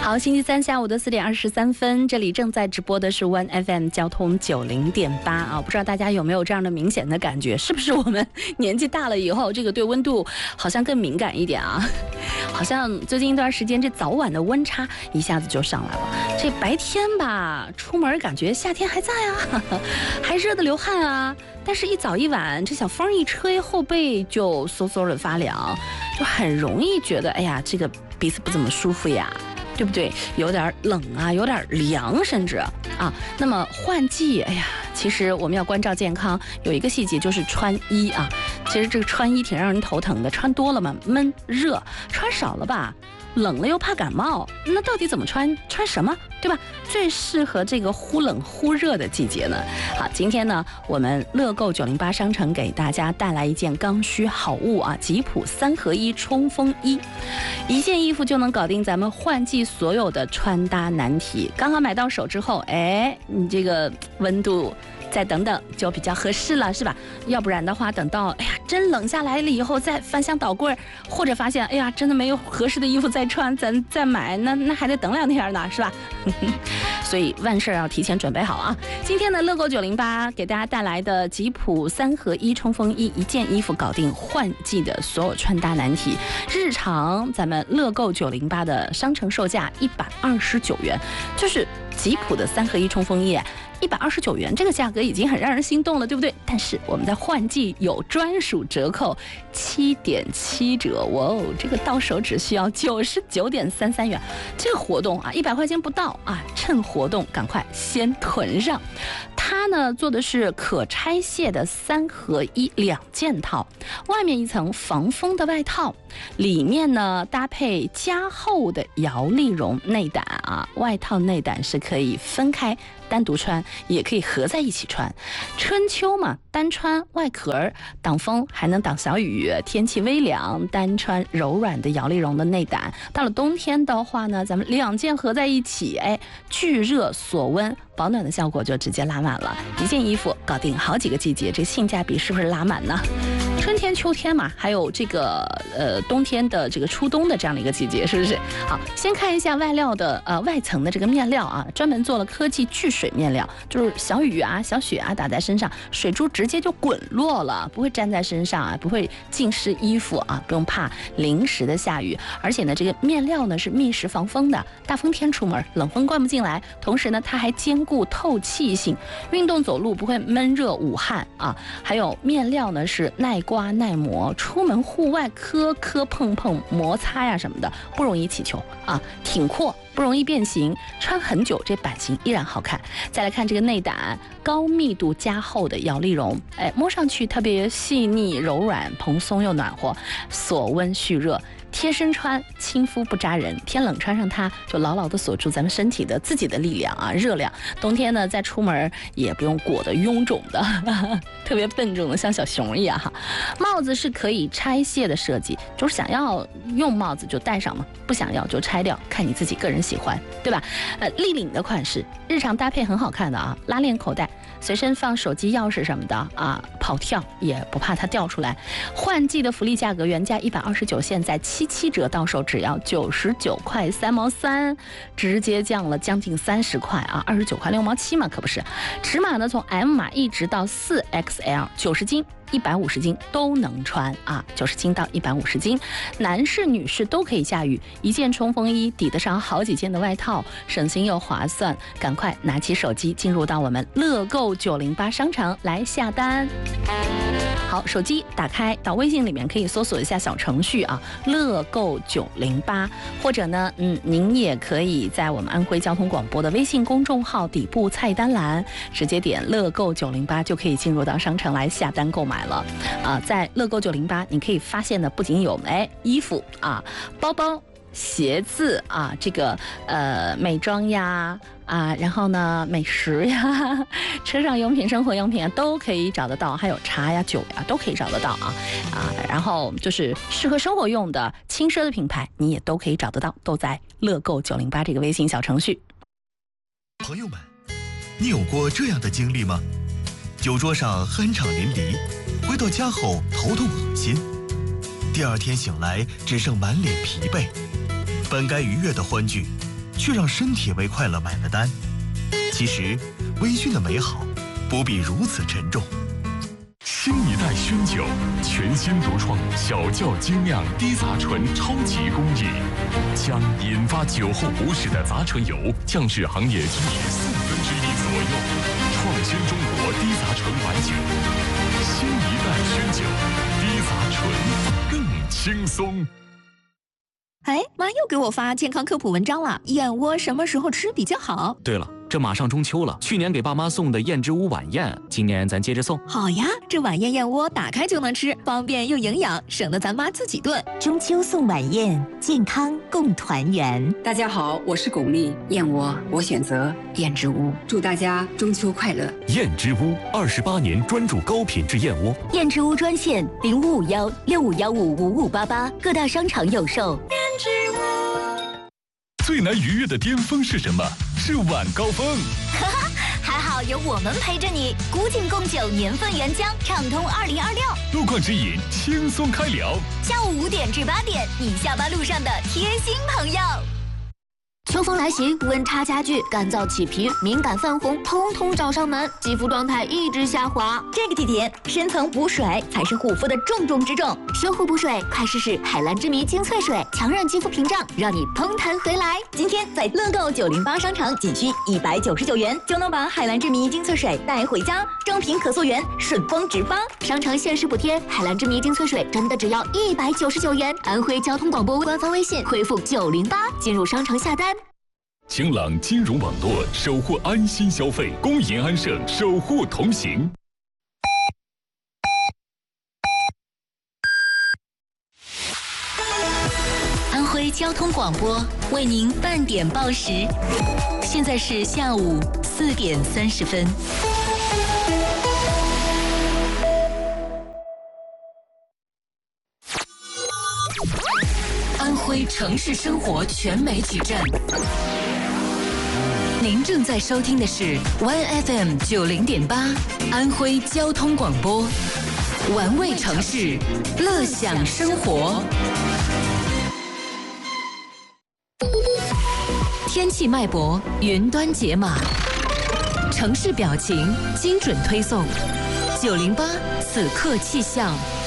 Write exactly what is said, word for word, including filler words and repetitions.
好，星期三下午的四点二十三分，这里正在直播的是 One F M 交通九零点八啊，不知道大家有没有这样的明显的感觉？是不是我们年纪大了以后，这个对温度好像更敏感一点啊？好像最近一段时间，这早晚的温差一下子就上来了。这白天吧，出门感觉夏天还在啊，还热得流汗啊。但是，一早一晚，这小风一吹，后背就嗖嗖的发凉，就很容易觉得，哎呀，这个鼻子不怎么舒服呀。对不对？有点冷啊，有点凉，甚至啊。那么换季，哎呀，其实我们要关照健康，有一个细节就是穿衣啊。其实这个穿衣挺让人头疼的，穿多了嘛闷热，穿少了吧冷了又怕感冒。那到底怎么穿？穿什么？对吧？最适合这个忽冷忽热的季节呢？好，今天呢，我们乐购九零八商城给大家带来一件刚需好物啊，吉普三合一冲锋衣，一件衣服就能搞定咱们换季所有的穿搭难题。刚刚买到手之后，哎，你这个温度再等等就比较合适了，是吧？要不然的话，等到哎呀真冷下来了以后，再翻箱倒柜，或者发现哎呀真的没有合适的衣服再穿，咱再买，那那还得等两天呢，是吧？所以万事要提前准备好啊！今天的乐购九零八给大家带来的吉普三合一冲锋衣，一件衣服搞定换季的所有穿搭难题。日常咱们乐购九零八的商城售价一百二十九元，就是吉普的三合一冲锋衣。一百二十九元，这个价格已经很让人心动了，对不对？但是我们在换季有专属折扣，七点七折，哇哦，这个到手只需要九十九点三三元，这个活动啊，一百块钱不到啊，趁活动赶快先囤上。它呢做的是可拆卸的三合一两件套，外面一层防风的外套，里面呢搭配加厚的摇粒绒内胆啊，外套内胆是可以分开单独穿，也可以合在一起穿。春秋嘛，单穿外壳挡风，还能挡小雨，天气微凉，单穿柔软的摇粒绒的内胆。到了冬天的话呢，咱们两件合在一起，哎，聚热锁温，保暖的效果就直接拉满了。一件衣服搞定好几个季节，这性价比是不是拉满呢？春天、秋天嘛，还有这个呃冬天的这个初冬的这样的一个季节，是不是？好，先看一下外料的呃外层的这个面料啊，专门做了科技聚水面料，就是小雨啊、小雪啊打在身上，水珠直接就滚落了，不会粘在身上啊，不会浸湿衣服啊，不用怕淋湿的下雨。而且呢，这个面料呢是密实防风的，大风天出门冷风灌不进来，同时呢它还兼顾透气性，运动走路不会闷热捂汗啊。还有面料呢是耐刮耐磨，出门户外磕磕碰碰摩擦呀什么的不容易起球啊，挺阔不容易变形，穿很久这版型依然好看。再来看这个内胆，高密度加厚的摇粒绒，哎，摸上去特别细腻柔软，蓬松又暖和，锁温蓄热。贴身穿亲肤不扎人，天冷穿上它就牢牢地锁住咱们身体的自己的力量啊，热量。冬天呢再出门也不用裹得臃肿的呵呵，特别笨重的像小熊一样哈。帽子是可以拆卸的设计，就是想要用帽子就戴上嘛，不想要就拆掉，看你自己个人喜欢，对吧？呃，立领的款式，日常搭配很好看的啊，拉链口袋，随身放手机、钥匙什么的啊，跑跳也不怕它掉出来。换季的福利价格，原价一百二十九，现在七七折到手只要九十九块三毛三，直接降了将近三十块啊，二十九块六毛七嘛，可不是。尺码呢从 M 码一直到 四 X L， 九十斤。一百五十斤都能穿啊，九十斤到一百五十斤，男士女士都可以驾驭。一件冲锋衣抵得上好几件的外套，省心又划算。赶快拿起手机进入到我们乐购九零八商城来下单。好，手机打开到微信里面可以搜索一下小程序啊，乐购九零八，或者呢，嗯，您也可以在我们安徽交通广播的微信公众号底部菜单栏直接点乐购九零八，就可以进入到商城来下单购买了。啊，在乐购九零八，你可以发现的不仅有哎衣服啊、包包、鞋子啊，这个呃美妆呀啊，然后呢美食呀、车上用品、生活用品啊都可以找得到，还有茶呀、酒呀都可以找得到啊啊，然后就是适合生活用的轻奢的品牌，你也都可以找得到，都在乐购九零八这个微信小程序。 朋友们，你有过这样的经历吗？酒桌上酣畅淋漓，回到家后头痛恶心，第二天醒来只剩满脸疲惫。本该愉悦的欢聚， 却让身体为快乐买了单。其实，微醺的美好不必如此沉重。 新一代熏酒，全新独创小窖精酿低杂醇超级工艺，将引发酒后不适的杂醇油降至行业均值四分之一左右，创新中国低杂醇白酒。新一代熏酒，低杂醇更轻松。 哎，妈又给我发健康科普文章了，燕窝什么时候吃比较好？ 对了，这马上中秋了，去年给爸妈送的燕之屋晚宴，今年咱接着送。 好呀，这晚宴燕窝打开就能吃，方便又营养，省得咱妈自己炖。 中秋送晚宴，健康共团圆。 大家好，我是巩俐，燕窝我选择燕之屋，祝大家中秋快乐。 燕之屋二十八年专注高品质燕窝。 燕之屋专线零五五幺六五幺五五五八八，各大商场有售。 最难逾越的巅峰是什么？是晚高峰。 哈哈，还好有我们陪着你。古井贡酒年份原浆，畅通二零二六。 路况指引，轻松开聊。 下午五点至八点，你下班路上的贴心朋友。秋风来袭，温差加剧，干燥起皮、敏感泛红，通通找上门，肌肤状态一直下滑。 这个季节，深层补水才是护肤的重中之重。 修护补水，快试试海蓝之谜精粹水，强韧肌肤屏障，让你嘭弹回来。 今天在乐购九零八商场，仅需一百九十九元就能把海蓝之谜精粹水带回家，正品可溯源，顺丰直发。 商城限时补贴，海蓝之谜精粹水真的只要一百九十九元。安徽交通广播官方微信回复九零八进入商城下单。 晴朗金融网络守护安心消费，公银安盛守护同行。 安徽交通广播为您半点报时，现在是下午四点三十分。安徽城市生活全媒体站，您正在收听的是 One F M 九零点八，安徽交通广播，玩味城市，乐享生活。天气脉搏，云端解码，城市表情，精准推送。九零八此刻气象。